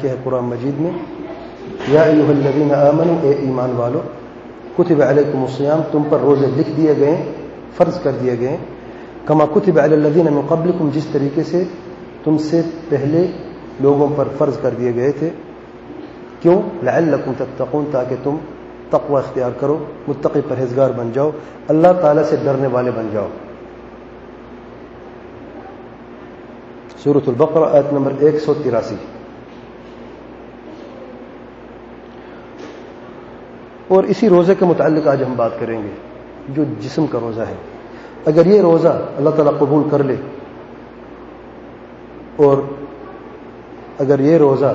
لکھے ہیں قرآن مجید میں، یا ایھا الذین آمنوا، اے ایمان والو، کتب علیکم الصیام، تم پر روزے لکھ دیے گئے، فرض کر دیے گئے، کما کتب علی الذین من قبلکم، جس طریقے سے تم سے پہلے لوگوں پر فرض کر دیے گئے تھے۔ کیوں؟ لعلکم تتقون، تاکہ تم تقوی اختیار کرو، متقی پرہیزگار بن جاؤ، اللہ تعالیٰ سے ڈرنے والے بن جاؤ۔ سورۃ البقرہ آیت نمبر 183۔ اور اسی روزے کے متعلق آج ہم بات کریں گے، جو جسم کا روزہ ہے۔ اگر یہ روزہ اللہ تعالیٰ قبول کر لے، اور اگر یہ روزہ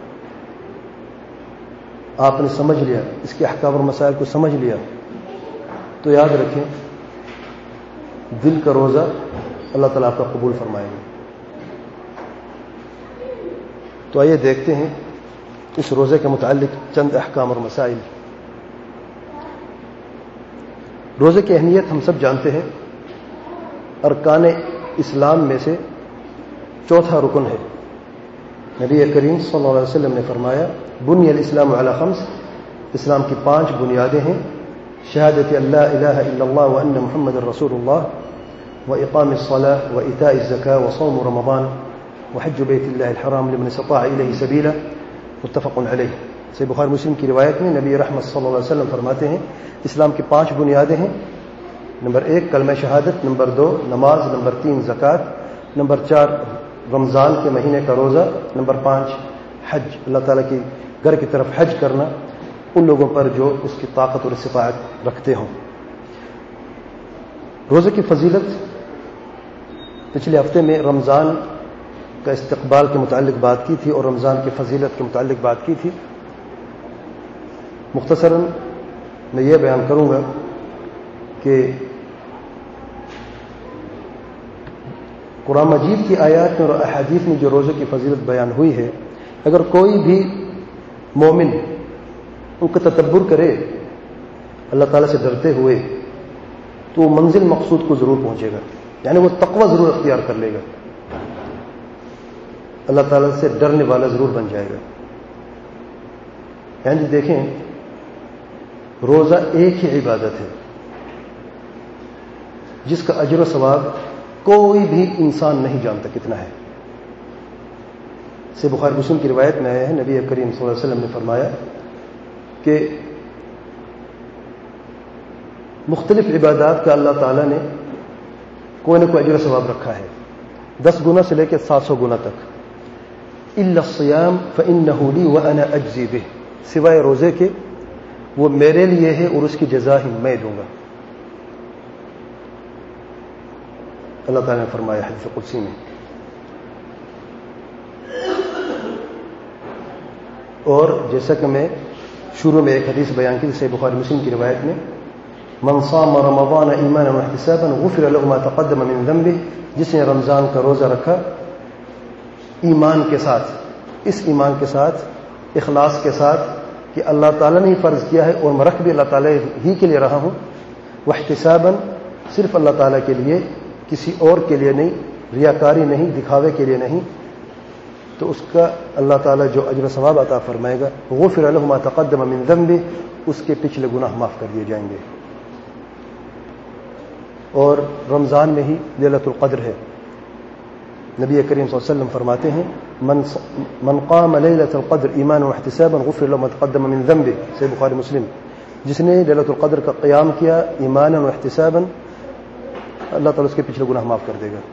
آپ نے سمجھ لیا، اس کے احکام اور مسائل کو سمجھ لیا، تو یاد رکھیں دل کا روزہ اللہ تعالیٰ آپ کا قبول فرمائے گا۔ تو آئیے دیکھتے ہیں اس روزے کے متعلق چند احکام اور مسائل۔ روزے کی اہمیت ہم سب جانتے ہیں، ارکان اسلام میں سے چوتھا رکن ہے۔ نبی کریم صلی اللہ علیہ وسلم نے فرمایا، بنی الاسلام علی خمس، اسلام کی 5 بنیادیں ہیں، شہادت اللہ الہ الا اللہ وان محمد رسول اللہ، واقام الصلاۃ وایتاء الزکاۃ وصوم رمضان وحج بیت اللہ الحرام لمن استطاع الیہ سبیلا، متفق علیہ۔ صحیح بخاری مسلم کی روایت میں نبی رحمت صلی اللہ علیہ وسلم فرماتے ہیں، اسلام کی 5 بنیادیں ہیں، نمبر 1 کلمہ شہادت، نمبر 2 نماز، نمبر 3 زکوٰۃ، نمبر 4 رمضان کے مہینے کا روزہ، نمبر 5 حج، اللہ تعالیٰ کی گھر کی طرف حج کرنا ان لوگوں پر جو اس کی طاقت اور استطاعت رکھتے ہوں۔ روزے کی فضیلت، پچھلے ہفتے میں رمضان کا استقبال کے متعلق بات کی تھی اور رمضان کی فضیلت کے متعلق بات کی تھی۔ مختصراً میں یہ بیان کروں گا کہ قرآن مجید کی آیات میں اور احادیث میں جو روزے کی فضیلت بیان ہوئی ہے، اگر کوئی بھی مومن ان کا تدبر کرے اللہ تعالیٰ سے ڈرتے ہوئے، تو وہ منزل مقصود کو ضرور پہنچے گا، یعنی وہ تقوی ضرور اختیار کر لے گا، اللہ تعالیٰ سے ڈرنے والا ضرور بن جائے گا۔ یعنی دیکھیں، روزہ ایک ہی عبادت ہے جس کا اجر و ثواب کوئی بھی انسان نہیں جانتا کتنا ہے۔ سے بخاری مسلم کی روایت میں آیا ہے، نبی کریم صلی اللہ علیہ وسلم نے فرمایا کہ مختلف عبادات کا اللہ تعالیٰ نے کوئی نہ کوئی اجر و ثواب رکھا ہے، 10 گنا سے لے کے 700 گنا تک۔ الا الصیام فانہ لی وانا اجزی بہ، سوائے روزے کے وہ میرے لیے ہے اور اس کی جزا ہی میں دوں گا، اللہ تعالیٰ نے فرمایا حدیث قدسی میں۔ اور جیسا کہ میں شروع میں ایک حدیث بیان کی صحیح بخاری مسلم کی روایت میں، من صام رمضان ایمانا واحتسابا غفر له ما تقدم من ذنبه، جس نے رمضان کا روزہ رکھا ایمان کے ساتھ، اس ایمان کے ساتھ، اخلاص کے ساتھ کہ اللہ تعالیٰ نے ہی فرض کیا ہے اور میں رکھ بھی اللہ تعالیٰ ہی کے لیے رہا ہوں، واحتسابا، صرف اللہ تعالیٰ کے لیے، کسی اور کے لیے نہیں، ریاکاری نہیں، دکھاوے کے لیے نہیں، تو اس کا اللہ تعالیٰ جو اجر و ثواب عطا فرمائے گا، غفر له ما تقدم من ذنبه، اس کے پچھلے گناہ معاف کر دیے جائیں گے۔ اور رمضان میں ہی لیلۃ القدر ہے، نبی کریم صلی اللہ علیہ وسلم فرماتے ہیں، من قام لیلۃ القدر ایمانا واحتسابا غفر له ما تقدم من ذنبه، صحیح بخاری مسلم، جس نے لیلۃ القدر کا قیام کیا ایمانا واحتسابا، اللہ تعالیٰ اس کے پچھلے گناہ معاف کر دے گا۔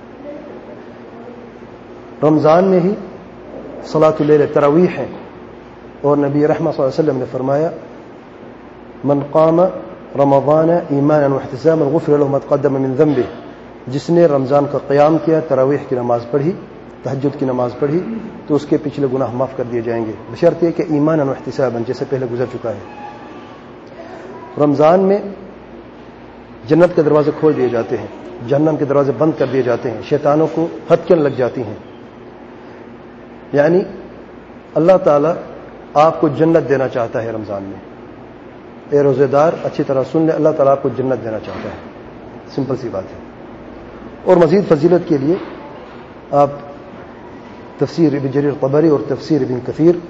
رمضان میں ہی صلاۃ اللیل تراویح ہے، اور نبی رحمۃ صلی اللہ علیہ وسلم نے فرمایا، من قام رمضان ایمانا واحتسابا غفر له ما تقدم من ذنبه، جس نے رمضان کا قیام کیا، تراویح کی نماز پڑھی، تہجد کی نماز پڑھی، تو اس کے پچھلے گناہ معاف کر دیے جائیں گے، بشرط یہ کہ ایمانا واحتسابا، جیسے پہلے گزر چکا ہے۔ رمضان میں جنت کے دروازے کھول دیے جاتے ہیں، جہنم کے دروازے بند کر دیے جاتے ہیں، شیطانوں کو ہتکیاں لگ جاتی ہیں، یعنی اللہ تعالیٰ آپ کو جنت دینا چاہتا ہے رمضان میں۔ اے روزے دار اچھی طرح سن لے، اللہ تعالیٰ آپ کو جنت دینا چاہتا ہے، سمپل سی بات ہے۔ اور مزید فضیلت کے لیے آپ تفسیر ابن جریر طبری اور تفسیر ابن کثیر